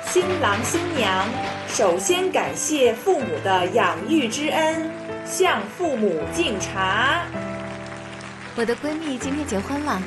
新郎新娘首先感谢父母的养育之恩，向父母敬茶。 我的闺蜜今天结婚了，